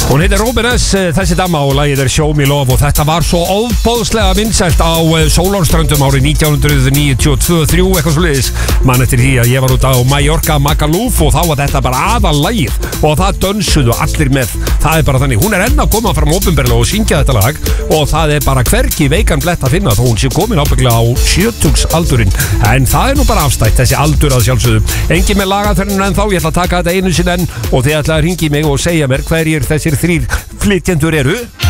Hún heitir Robin S, þessi dama og lagið Show Me Love og þetta var svo óbóðslega vinsælt á Sólárströndum árið 1992-3 eitthvað svo liðis. Man eftir því að ég var út á Mallorca, Magaluf og þá var þetta bara aðalagið og það dönsuðu allir með. Það er bara þannig, hún er enn að koma fram opinberlega og syngja þetta lag og það er bara hvergi veikan blett að finna þó hún sé komin ábygglega á 70-aldurinn. En það er nú bara afstætt, þessi aldur að sjálfsögðu. Engin með lagaþörnum en þá, ég ætla að taka þetta einu sinni enn og þið ætla að hringja í mig og segja mér hverjir þessir 3 flytjendur eru.